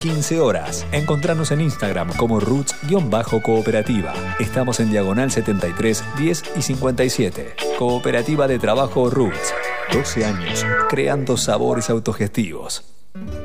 15 horas. Encontranos en Instagram como Roots-Cooperativa. Estamos en Diagonal 73, 10 y 57. Cooperativa de Trabajo Roots. 12 años creando sabores autogestivos.